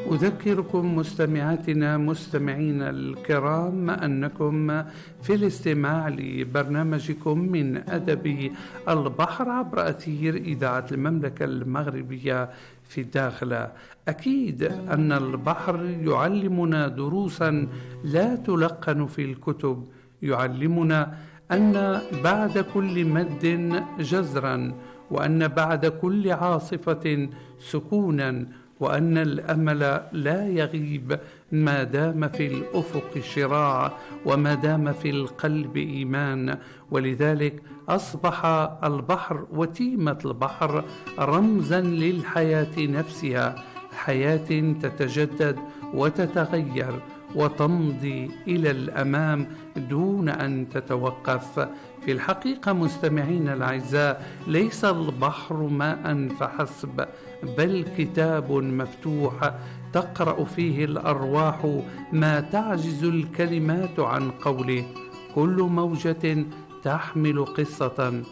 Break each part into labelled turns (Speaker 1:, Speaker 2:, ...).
Speaker 1: أذكركم مستمعاتنا مستمعينا الكرام أنكم في الاستماع لبرنامجكم من أدب البحر عبر أثير إذاعة المملكة المغربية في الداخل. أكيد أن البحر يعلمنا دروسا لا تلقن في الكتب، يعلمنا أن بعد كل مد جزرا، وأن بعد كل عاصفة سكونا، وأن الأمل لا يغيب ما دام في الأفق شراع وما دام في القلب إيمان. ولذلك أصبح البحر وتيمة البحر رمزا للحياة نفسها، حياة تتجدد وتتغير وتمضي إلى الأمام دون أن تتوقف. في الحقيقة مستمعينا الأعزاء، ليس البحر ماء فحسب، بل كتاب مفتوح تقرأ فيه الأرواح ما تعجز الكلمات عن قوله. كل موجة تحمل قصة،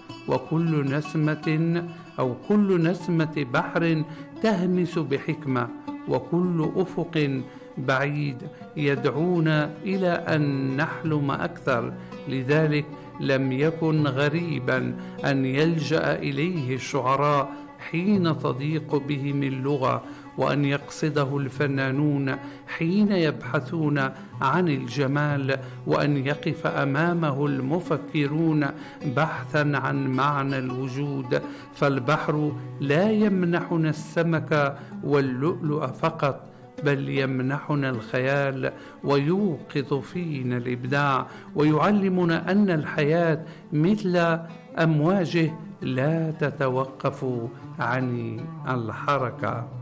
Speaker 1: كل نسمة بحر تهمس بحكمة، وكل أفق بعيد يدعونا إلى أن نحلم أكثر. لذلك لم يكن غريبا أن يلجأ إليه الشعراء حين تضيق بهم اللغة، وأن يقصده الفنانون حين يبحثون عن الجمال، وأن يقف أمامه المفكرون بحثا عن معنى الوجود. فالبحر لا يمنحنا السمك واللؤلؤ فقط، بل يمنحنا الخيال ويوقظ فينا الإبداع، ويعلمنا أن الحياة مثل أمواجه لا تتوقف عن الحركة.